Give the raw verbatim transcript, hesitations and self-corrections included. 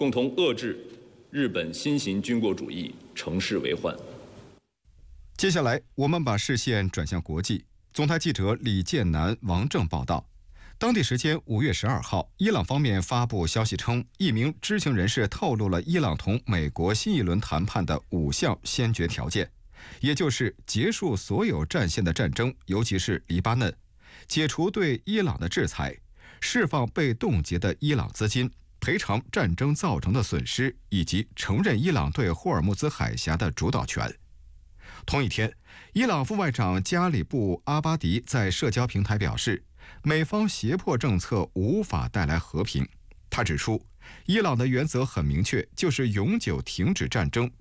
共同遏制日本新型军国主义乘势为患。 接下来，我们把视线转向国际。总台记者李建南、王正报道。当地时间五月十二号，伊朗方面发布消息称，一名知情人士透露了伊朗同美国新一轮谈判的五项先决条件，也就是结束所有战线的战争，尤其是黎巴嫩，解除对伊朗的制裁，释放被冻结的伊朗资金，赔偿战争造成的损失，以及承认伊朗对霍尔木兹海峡的主导权。同一天，伊朗副外长加里布·阿巴迪在社交平台表示，美方胁迫政策无法带来和平。他指出，伊朗的原则很明确，就是永久停止战争